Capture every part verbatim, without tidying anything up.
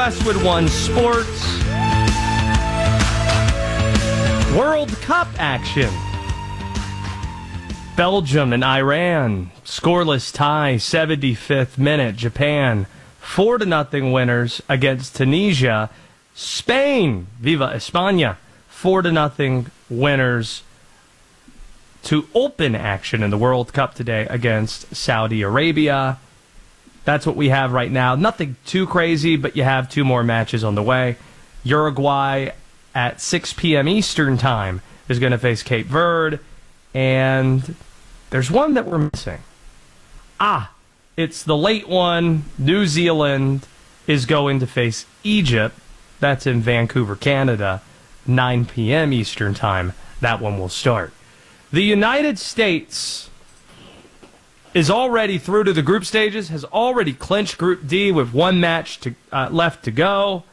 Westwood One Sports. World Cup action. Belgium and Iran, scoreless tie, seventy-fifth minute. Japan, four to nothing winners against Tunisia. Spain, Viva España, four to nothing winners to open action in the World Cup today against Saudi Arabia. That's what we have right now. Nothing too crazy, but you have two more matches on the way. Uruguay at six p.m. Eastern Time is going to face Cape Verde. And there's one that we're missing. Ah, it's the late one. New Zealand is going to face Egypt. That's in Vancouver, Canada, nine p.m. Eastern Time. That one will start. The United States is already through to the group stages, has already clinched Group D with one match to, uh, left to go.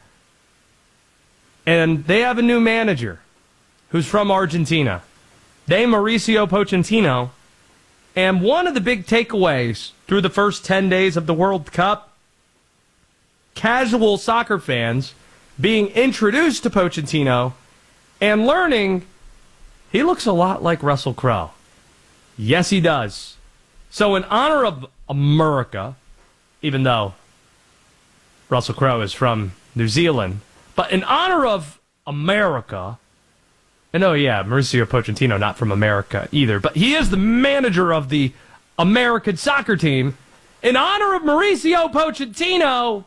And they have a new manager who's from Argentina, named Mauricio Pochettino. And one of the big takeaways through the first ten days of the World Cup, casual soccer fans being introduced to Pochettino and learning he looks a lot like Russell Crowe. Yes, he does. So in honor of America, even though Russell Crowe is from New Zealand, but in honor of America, and oh yeah, Mauricio Pochettino, not from America either, but he is the manager of the American soccer team. In honor of Mauricio Pochettino,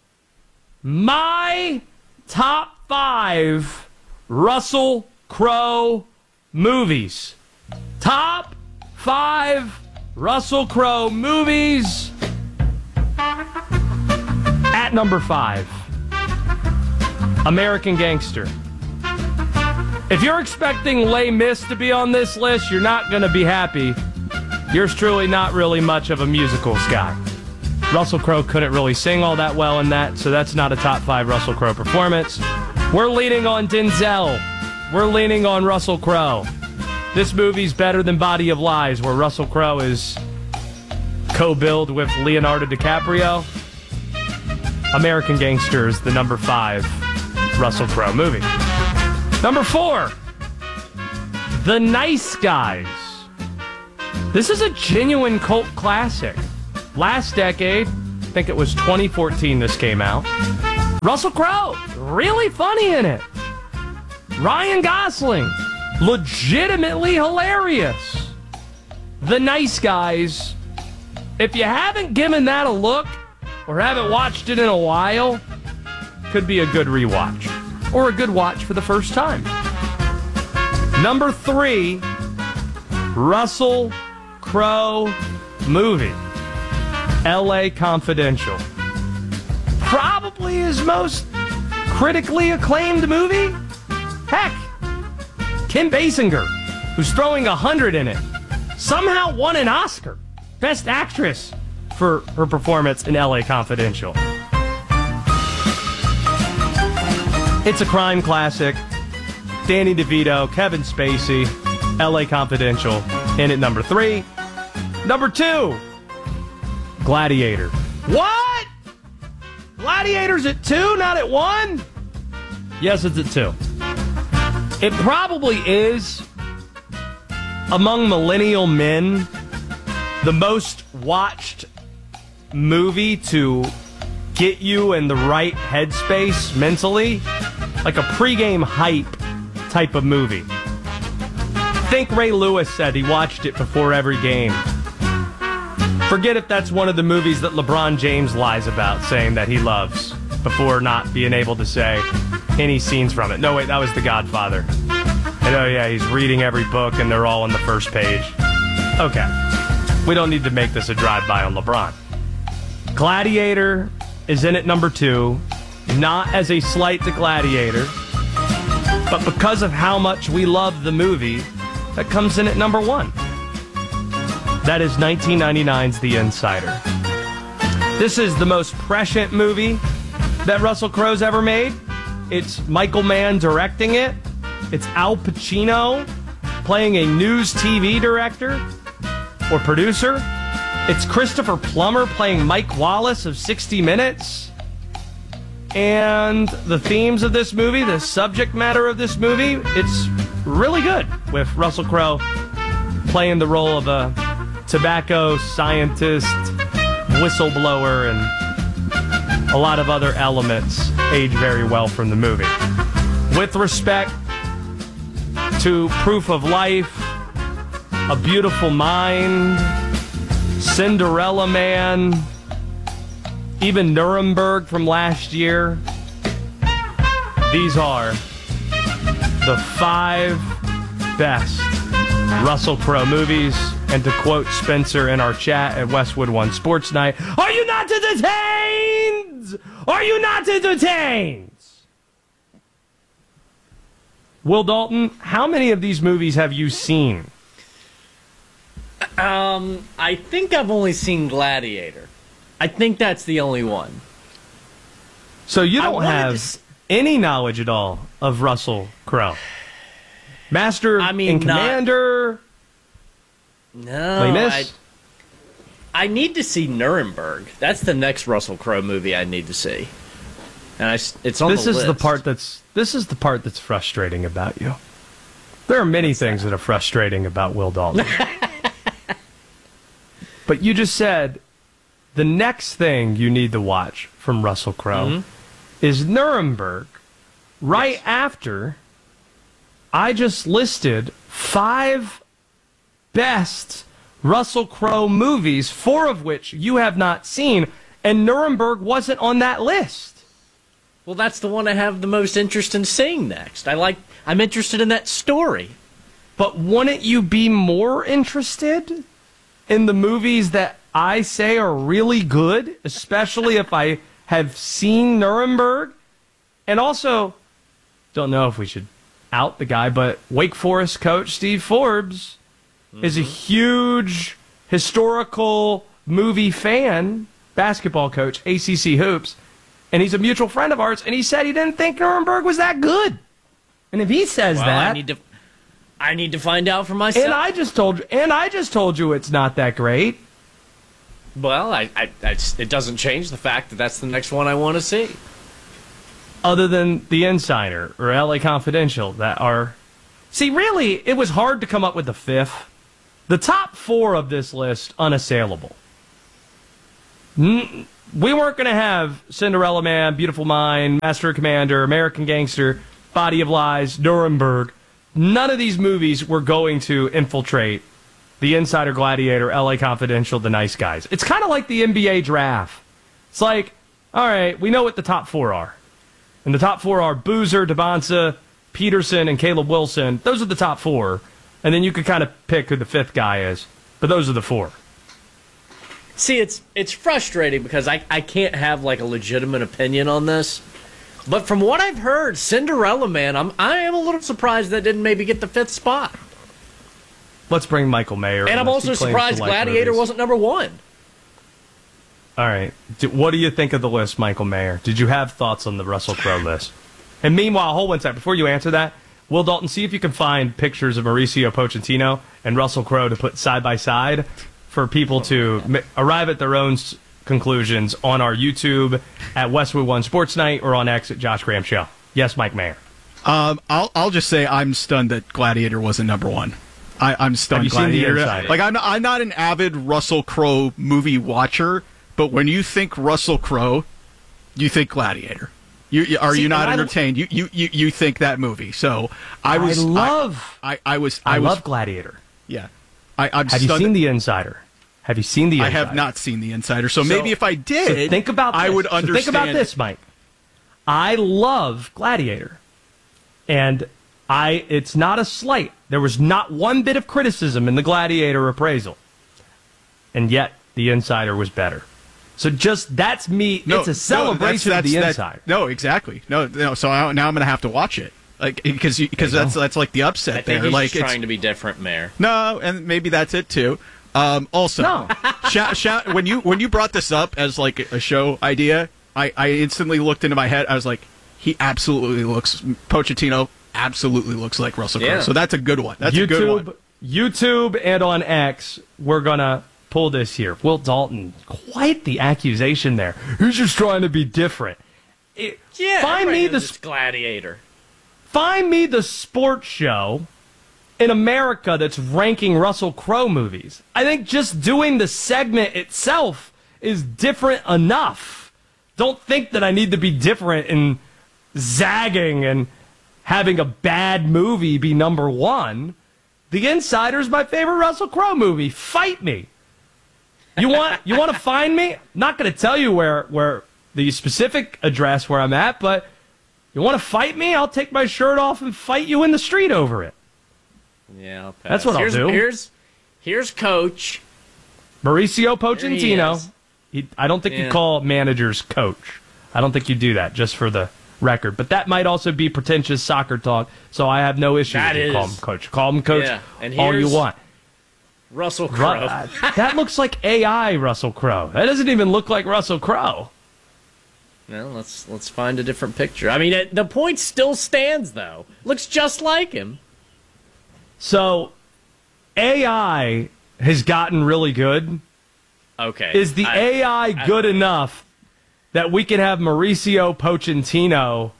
my top five Russell Crowe movies. Top five Russell Crowe movies. At number five, American Gangster. If you're expecting Les Mis to be on this list, you're not going to be happy. Yours truly not really much of a musicals guy. Russell Crowe couldn't really sing all that well in that, so that's not a top five Russell Crowe performance. We're leaning on Denzel. We're leaning on Russell Crowe. This movie's better than Body of Lies, where Russell Crowe is co-billed with Leonardo DiCaprio. American Gangster is the number five Russell Crowe movie. Number four, The Nice Guys. This is a genuine cult classic. Last decade, I think it was twenty fourteen this came out. Russell Crowe, really funny in it. Ryan Gosling, legitimately hilarious. The Nice Guys. If you haven't given that a look or haven't watched it in a while, could be a good rewatch or a good watch for the first time. Number three, Russell Crowe movie, L A Confidential. Probably his most critically acclaimed movie. Heck, Kim Basinger, who's throwing a hundred in it, somehow won an Oscar, Best Actress, for her performance in L A Confidential. It's a crime classic. Danny DeVito, Kevin Spacey, L A Confidential, in at number three. Number two, Gladiator. What? Gladiator's at two, not at one? Yes, it's at two. It probably is, among millennial men, the most watched movie to get you in the right headspace mentally. Like a pregame hype type of movie. I think Ray Lewis said he watched it before every game. Forget if that's one of the movies that LeBron James lies about, saying that he loves, before not being able to say any scenes from it. No, wait, that was The Godfather. And oh yeah, he's reading every book and they're all on the first page. Okay. We don't need to make this a drive-by on LeBron. Gladiator is in at number two, not as a slight to Gladiator, but because of how much we love the movie, that comes in at number one. That is nineteen ninety-nine's The Insider. This is the most prescient movie that Russell Crowe's ever made. It's Michael Mann directing it. It's Al Pacino playing a news T V director or producer. It's Christopher Plummer playing Mike Wallace of sixty minutes. And the themes of this movie, the subject matter of this movie, it's really good, with Russell Crowe playing the role of a tobacco scientist, whistleblower, and a lot of other elements age very well from the movie. With respect to Proof of Life, A Beautiful Mind, Cinderella Man, even Nuremberg from last year, these are the five best Russell Crowe movies. And to quote Spencer in our chat at Westwood One Sports Night, are you not entertained? Are you not entertained? Will Dalton, how many of these movies have you seen? Um, I think I've only seen Gladiator. I think that's the only one. So you don't have s- any knowledge at all of Russell Crowe? Master I mean, and Commander? No, Les I, Mis? I need to see Nuremberg. That's the next Russell Crowe movie I need to see. And I, s- it's on This the is list. the part that's this is the part that's frustrating about you. There are many things that are frustrating about Will Dalton. But you just said the next thing you need to watch from Russell Crowe Mm-hmm. is Nuremberg, right Yes. after I just listed five best Russell Crowe movies, four of which you have not seen, and Nuremberg wasn't on that list. Well, that's the one I have the most interest in seeing next. I like. I'm interested in that story. But wouldn't you be more interested in the movies that I say are really good, especially if I have seen Nuremberg? And also, don't know if we should out the guy, but Wake Forest coach Steve Forbes mm-hmm. is a huge historical movie fan, basketball coach, A C C Hoops, and he's a mutual friend of ours, and he said he didn't think Nuremberg was that good. And if he says Well, that... I need to. I need to find out for myself. And I just told you, and I just told you it's not that great. Well, I, I, I, it doesn't change the fact that that's the next one I want to see. Other than The Insider or L A Confidential, that are... See, really, it was hard to come up with the fifth. The top four of this list, unassailable. N- we weren't going to have Cinderella Man, Beautiful Mind, Master and Commander, American Gangster, Body of Lies, Nuremberg. None of these movies were going to infiltrate The Insider, Gladiator, L A Confidential, The Nice Guys. It's kind of like the N B A draft. It's like, all right, we know what the top four are. And the top four are Boozer, Devonsa, Peterson, and Caleb Wilson. Those are the top four. And then you could kind of pick who the fifth guy is. But those are the four. See, it's it's frustrating because I, I can't have like a legitimate opinion on this. But from what I've heard, Cinderella Man, I'm I am a little surprised that didn't maybe get the fifth spot. Let's bring Michael Mayer. And I'm also surprised Gladiator wasn't number one. All right. What do you think of the list, Michael Mayer? Did you have thoughts on the Russell Crowe list? And meanwhile, hold one second. Before you answer that, Will Dalton, see if you can find pictures of Mauricio Pochettino and Russell Crowe to put side by side for people to m- arrive at their own s- conclusions on our YouTube at Westwood One Sports Night or on X at Josh Graham Show. Yes, Mike Mayer. Um, I'll I'll just say I'm stunned that Gladiator wasn't number one. I, I'm stunned. Have you seen The Gladiator. Insider? Like I'm I'm not an avid Russell Crowe movie watcher, but when you think Russell Crowe, you think Gladiator. You, you are See, you not and I- entertained? You, you you you think that movie. So I was I love. I, I, I was I, I, was love Gladiator. yeah. I, I'm Have you stunned. seen The Insider? Have you seen The I Insider? have not seen The Insider. So, So- maybe if I did, So think about this. I would So understand. think about this, Mike. I love Gladiator. And I it's not a slight. There was not one bit of criticism in the Gladiator appraisal. And yet the Insider was better. So just that's me. No, it's a no, celebration that's- of the that's- Insider. that- no, exactly. No, no. So I, now I'm going to have to watch it, like because because There you that's go. that's like the upset I think there. he's like just it's, trying to be different, Mayor. no, and maybe that's it too. Um, also, No. shout, shout, when you when you brought this up as like a show idea, I, I instantly looked into my head. I was like, he absolutely looks Pochettino absolutely looks like Russell Crowe. Yeah. So that's a good one. That's a good one. YouTube, YouTube, and on X, we're gonna pull this here. Will Dalton, quite the accusation there. He's just trying to be different. it, Yeah, find everybody me knows the it's Gladiator. find me the sports show in America that's ranking Russell Crowe movies. I think just doing the segment itself is different enough. Don't think that I need to be different in zagging and having a bad movie be number one. The Insider's my favorite Russell Crowe movie. Fight me. You want you want to find me? I'm not going to tell you where where the specific address where I'm at, but you want to fight me? I'll take my shirt off and fight you in the street over it. Yeah, I'll pass. That's what here's, I'll do. Here's here's Coach Mauricio There he Pochettino. is. He, I don't think Yeah. you call managers coach. I don't think you do that, just for the record. But that might also be pretentious soccer talk, so I have no issue That with you is. call him coach. Call him coach Yeah, and all you here's want. Russell Ru- Crowe. uh, that looks like A I Russell Crowe. That doesn't even look like Russell Crowe. Well, let's let's find a different picture. I mean, it, the point still stands, though. Looks just like him. So, A I has gotten really good. Okay. Is the I- A I I good don't know. enough that we can have Mauricio Pochettino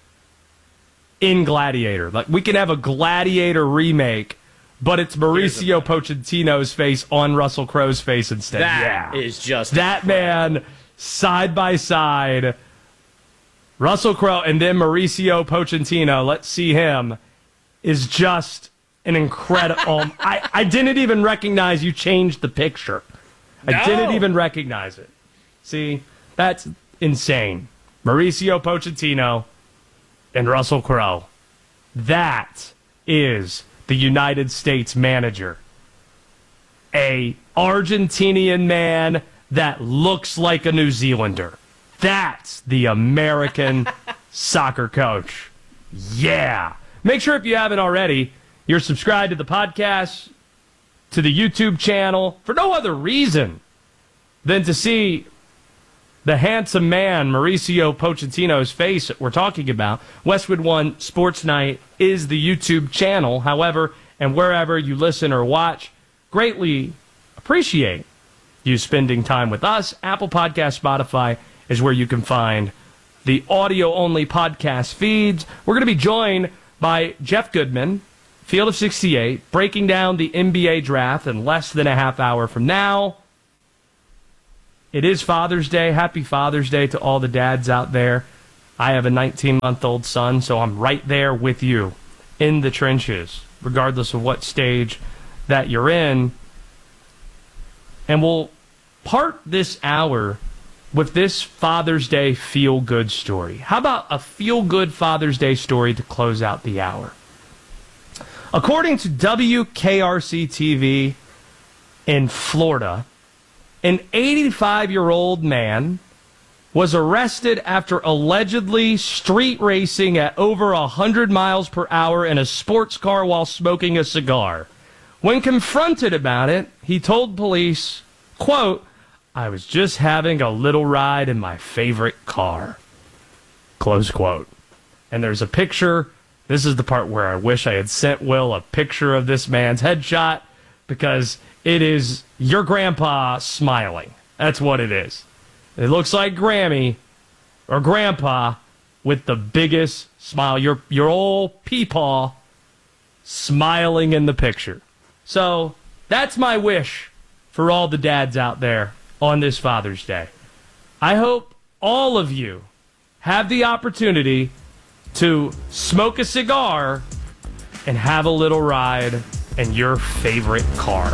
in Gladiator? Like, we can have a Gladiator remake, but it's Mauricio Pochettino's face on Russell Crowe's face instead. That yeah. is just that man side by side. Russell Crowe and then Mauricio Pochettino, let's see him, is just an incredible... um, I, I didn't even recognize you changed the picture. I No. didn't even recognize it. See, that's insane. Mauricio Pochettino and Russell Crowe. That is the United States manager. A Argentinian man that looks like a New Zealander. That's the American soccer coach. Yeah. Make sure if you haven't already, you're subscribed to the podcast, to the YouTube channel, for no other reason than to see the handsome man, Mauricio Pochettino's face that we're talking about. Westwood One Sports Night is the YouTube channel. However, and wherever you listen or watch, greatly appreciate you spending time with us. Apple Podcast, Spotify is where you can find the audio-only podcast feeds. We're going to be joined by Jeff Goodman, Field of sixty-eight, breaking down the N B A draft in less than a half hour from now. It is Father's Day. Happy Father's Day to all the dads out there. I have a nineteen-month-old son, so I'm right there with you in the trenches, regardless of what stage that you're in. And we'll part this hour with this Father's Day feel-good story. How about a feel-good Father's Day story to close out the hour? According to W K R C T V in Florida, an eighty-five-year-old man was arrested after allegedly street racing at over one hundred miles per hour in a sports car while smoking a cigar. When confronted about it, he told police, quote, "I was just having a little ride in my favorite car." Close quote. And there's a picture. This is the part where I wish I had sent Will a picture of this man's headshot, because it is your grandpa smiling. That's what it is. It looks like Grammy or Grandpa with the biggest smile. Your your old peepaw smiling in the picture. So that's my wish for all the dads out there on this Father's Day. I hope all of you have the opportunity to smoke a cigar and have a little ride in your favorite car.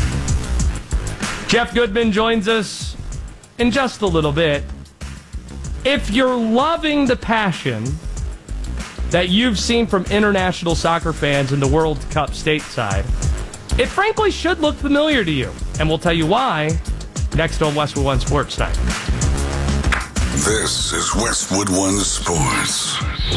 Jeff Goodman joins us in just a little bit. If you're loving the passion that you've seen from international soccer fans in the World Cup stateside, it frankly should look familiar to you. And we'll tell you why next on Westwood One Sports Night. This is Westwood One Sports.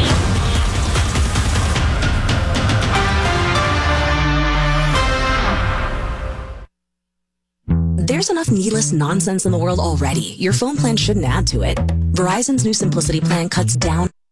There's enough needless nonsense in the world already. Your phone plan shouldn't add to it. Verizon's new Simplicity plan cuts down